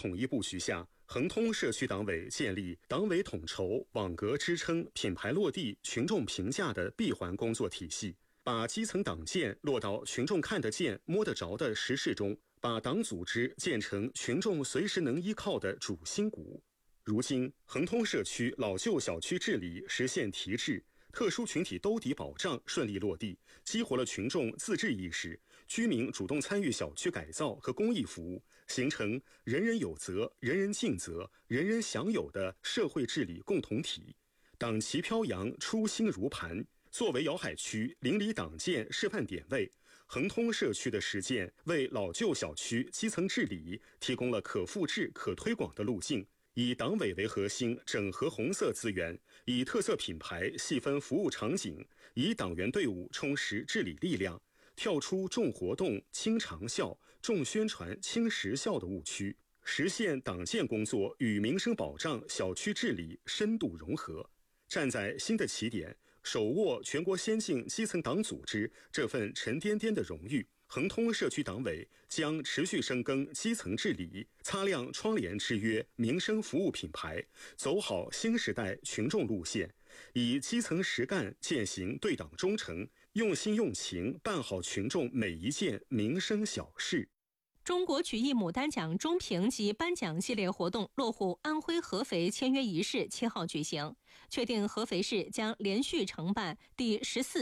统一布局下，恒通社区党委建立党委统筹、网格支撑、品牌落地、群众评价的闭环工作体系，把基层党建落到群众看得见、摸得着的实事中，把党组织建成群众随时能依靠的主心骨。如今，恒通社区老旧小区治理实现提质，特殊群体兜底保障顺利落地，激活了群众自治意识，居民主动参与小区改造和公益服务，形成人人有责、人人尽责、人人享有的社会治理共同体。党旗飘扬，初心如磐。作为瑶海区邻里党建示范点位，恒通社区的实践为老旧小区基层治理提供了可复制、可推广的路径。以党委为核心，整合红色资源，以特色品牌细分服务场景，以党员队伍充实治理力量，跳出重活动轻长效、重宣传轻实效的误区，实现党建工作与民生保障、小区治理深度融合。站在新的起点，手握全国先进基层党组织这份沉甸甸的荣誉，恒通社区党委将持续深耕基层治理，擦亮窗帘之约民生服务品牌，走好新时代群众路线，以基层实干践行对党忠诚，用心用情办好群众每一件民生小事。 中国曲艺牡丹奖中评及颁奖系列活动落户安徽合肥签约仪式7号举行，确定合肥市将连续承办第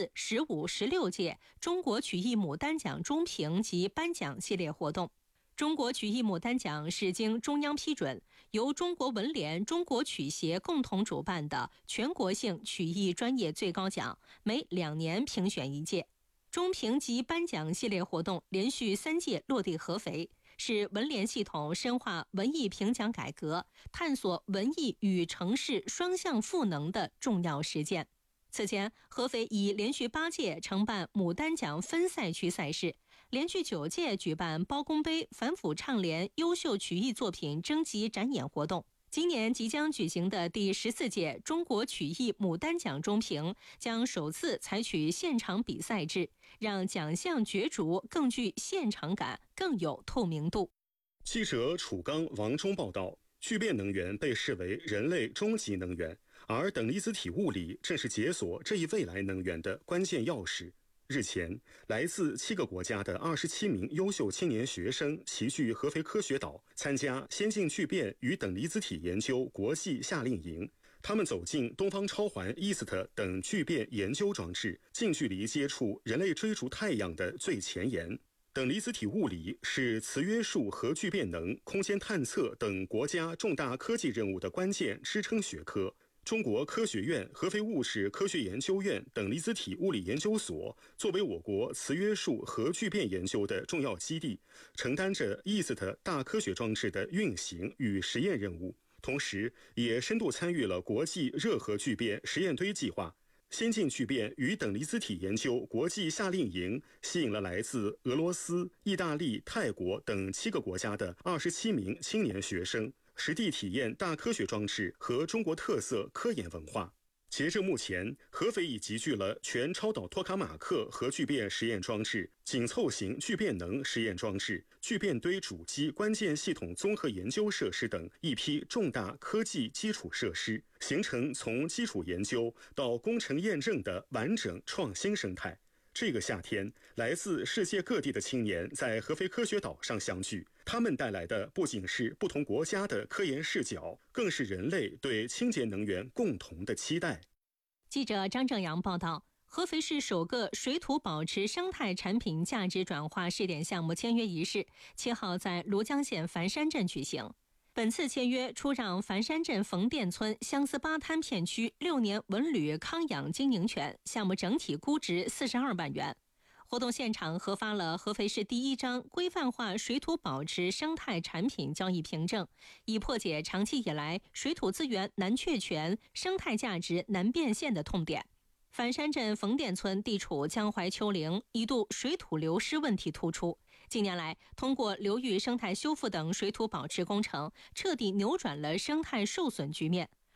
14、15、16届中国曲艺牡丹奖中评及颁奖系列活动。中国曲艺牡丹奖是经中央批准，由中国文联、中国曲协共同主办的全国性曲艺专业最高奖，每2年评选一届。中评及颁奖系列活动连续3届落地合肥，是文联系统深化文艺评奖改革、探索文艺与城市双向赋能的重要实践。此前，合肥已连续8届承办牡丹奖分赛区赛事，连续9届举办包公杯反腐倡廉优秀曲艺作品征集展演活动。今年即将举行的第14届中国曲艺牡丹奖中评将首次采取现场比赛制，让奖项角逐更具现场感，更有透明度。 记者楚刚、王忠报道，聚变能源被视为人类终极能源，而等离子体物理正是解锁这一未来能源的关键钥匙。日前，来自7个国家的27名优秀青年学生齐聚合肥科学岛，参加先进聚变与等离子体研究国际夏令营。他们走进东方超环 EAST 等聚变研究装置，近距离接触人类追逐太阳的最前沿。等离子体物理是磁约束核聚变能、空间探测等国家重大科技任务的关键支撑学科。中国科学院合肥物质科学研究院等离子体物理研究所作为我国磁约束核聚变研究的重要基地，承担着 EAST 大科学装置的运行与实验任务，同时也深度参与了国际热核聚变实验堆计划。先进聚变与等离子体研究国际夏令营吸引了来自俄罗斯、意大利、泰国等7个国家的27名青年学生，实地体验大科学装置和中国特色科研文化。截至目前，合肥已集聚了全超导托卡马克核聚变实验装置、紧凑型聚变能实验装置、聚变堆主机关键系统综合研究设施等一批重大科技基础设施，形成从基础研究到工程验证的完整创新生态。这个夏天，来自世界各地的青年在合肥科学岛上相聚，他们带来的不仅是不同国家的科研视角，更是人类对清洁能源共同的期待。 记者张正阳报道，合肥市首个水土保持生态产品价值转化试点项目签约仪式7号在庐江县繁山镇举行。本次签约出让繁山镇冯店村相思八滩片区6年文旅康养经营权，项目整体估值42万元。活动现场核发了合肥市第1张规范化水土保持生态产品交易凭证，以破解长期以来水土资源难确权、生态价值难变现的痛点。繁山镇冯店村地处江淮丘陵，一度水土流失问题突出。近年来，通过流域生态修复等水土保持工程，彻底扭转了生态受损局面。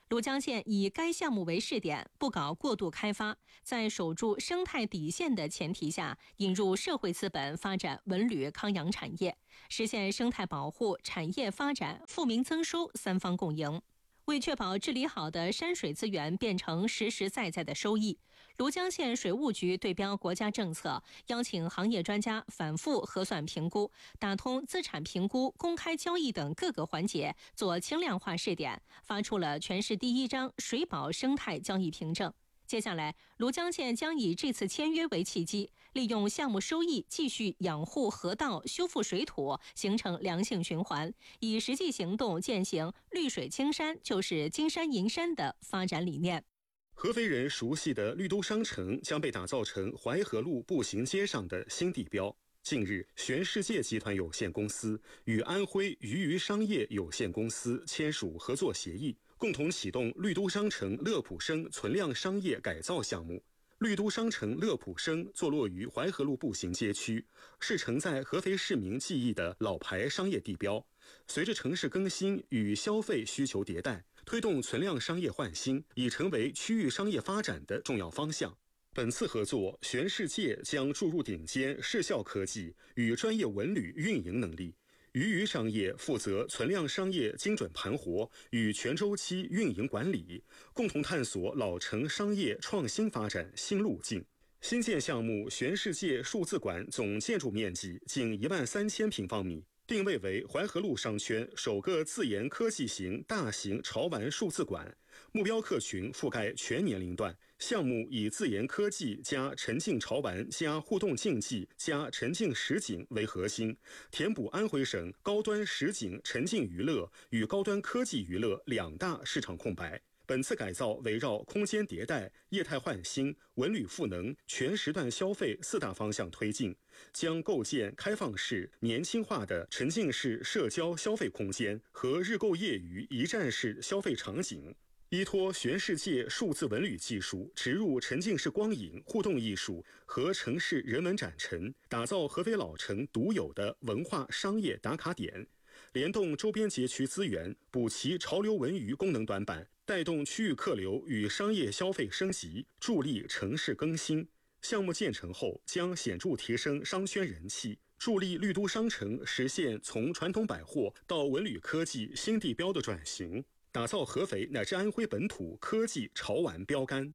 庐江县以该项目为试点，不搞过度开发，在守住生态底线的前提下，引入社会资本发展文旅康养产业，实现生态保护、产业发展、富民增收三方共赢。为确保治理好的山水资源变成实实在在的收益，庐江县水务局对标国家政策，邀请行业专家反复核算评估，打通资产评估、公开交易等各个环节，做轻量化试点，发出了全市第1张水保生态交易凭证。接下来，庐江县将以这次签约为契机，利用项目收益继续养护河道、修复水土，形成良性循环，以实际行动践行绿水青山就是金山银山的发展理念。 合肥人熟悉的绿都商城将被打造成淮河路步行街上的新地标。近日，全世界集团有限公司与安徽鱼商业有限公司签署合作协议，共同启动绿都商城乐普生存量商业改造项目。绿都商城乐普生坐落于淮河路步行街区，是承载合肥市民记忆的老牌商业地标。随着城市更新与消费需求迭代，推动存量商业换新已成为区域商业发展的重要方向。本次合作，全世界将注入顶尖视效科技与专业文旅运营能力。鱼商业负责存量商业精准盘活与全周期运营管理，共同探索老城商业创新发展新路径。新建项目全世界数字馆总建筑面积近13000平方米，定位为淮河路商圈首个自研科技型大型潮玩数字馆，目标客群覆盖全年龄段。项目以自研科技加沉浸潮玩加互动竞技加沉浸实景为核心，填补安徽省高端实景沉浸娱乐与高端科技娱乐2大市场空白。本次改造围绕空间迭代、业态换新、文旅赋能、全时段消费4大方向推进，将构建开放式、年轻化的沉浸式社交消费空间和日购业余一站式消费场景。依托全世界数字文旅技术，植入沉浸式光影、互动艺术和城市人文展陈，打造合肥老城独有的文化商业打卡点，联动周边街区资源，补齐潮流文娱功能短板，带动区域客流与商业消费升级，助力城市更新。项目建成后，将显著提升商圈人气，助力绿都商城实现从传统百货到文旅科技新地标的转型，打造合肥乃至安徽本土科技潮玩标杆。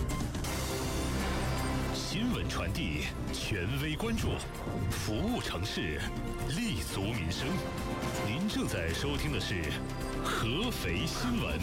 新闻传递，权威关注，服务城市，立足民生。您正在收听的是合肥新闻。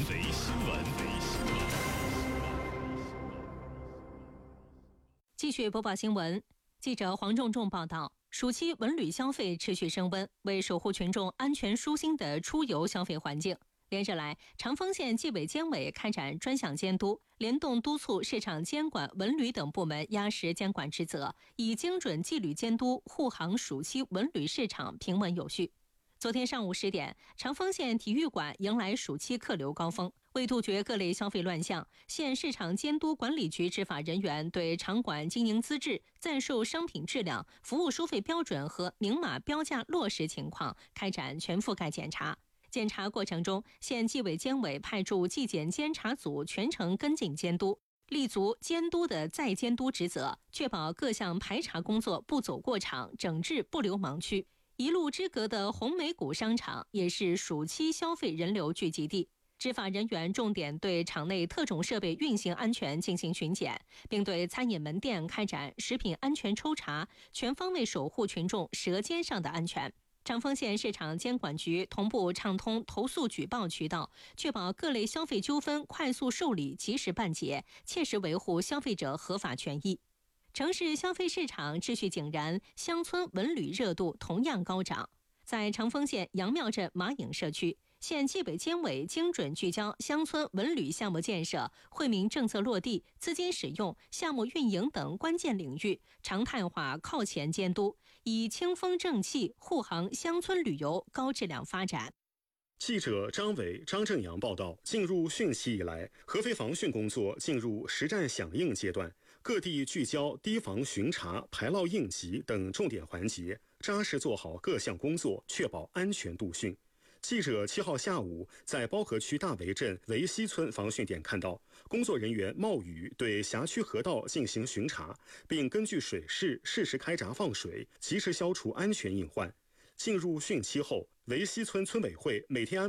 继续播报新闻。记者黄仲仲报道，暑期文旅消费持续升温，为守护群众安全舒心的出游消费环境，连日来，长丰县纪委监委开展专项监督，联动督促市场监管、文旅等部门压实监管职责，以精准纪律监督护航暑期文旅市场平稳有序。昨天上午10点，长丰县体育馆迎来暑期客流高峰。为杜绝各类消费乱象，县市场监督管理局执法人员对场馆经营资质、在售商品质量、服务收费标准和明码标价落实情况开展全覆盖检查。检查过程中，县纪委监委派驻纪检监察组全程跟进监督，立足监督的再监督职责，确保各项排查工作不走过场，整治不留盲区。一路之隔的红梅谷商场也是暑期消费人流聚集地。执法人员重点对场内特种设备运行安全进行巡检，并对餐饮门店开展食品安全抽查，全方位守护群众舌尖上的安全。长丰县市场监管局同步畅通投诉举报渠道，确保各类消费纠纷快速受理、及时办结，切实维护消费者合法权益。城市消费市场秩序井然，乡村文旅热度同样高涨。在长丰县杨庙镇马影社区，县纪委监委精准聚焦乡村文旅项目建设、惠民政策落地、资金使用、项目运营等关键领域，常态化靠前监督，以清风正气护航乡村旅游高质量发展。 记者张伟、张正阳报道，进入汛期以来，合肥防汛工作进入实战响应阶段，各地聚焦堤防巡查、排涝应急等重点环节，扎实做好各项工作，确保安全度汛。 记者7号下午在包河区大围镇维西村防汛点看到，工作人员冒雨对辖区河道进行巡查，并根据水势适时开闸放水，及时消除安全隐患。进入汛期后，维西村村委会每天